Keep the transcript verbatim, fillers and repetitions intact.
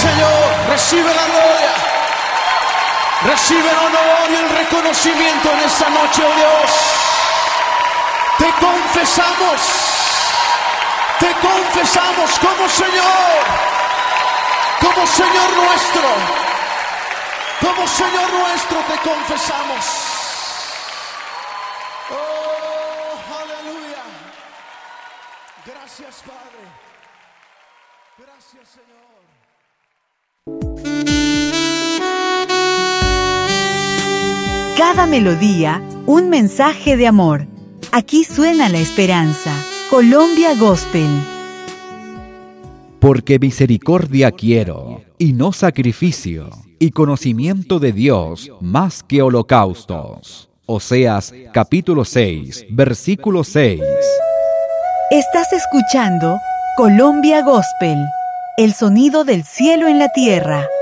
Señor, recibe la gloria, recibe el honor y el reconocimiento en esta noche, oh Dios. Te confesamos, te confesamos como Señor, como Señor nuestro, como Señor nuestro te confesamos. Oh, aleluya. Gracias, Padre. Gracias, Señor. Cada melodía, un mensaje de amor. Aquí suena la esperanza. Colombia Gospel. Porque misericordia quiero, y no sacrificio, y conocimiento de Dios más que holocaustos. Oseas capítulo seis, versículo seis. Estás escuchando Colombia Gospel, el sonido del cielo en la tierra.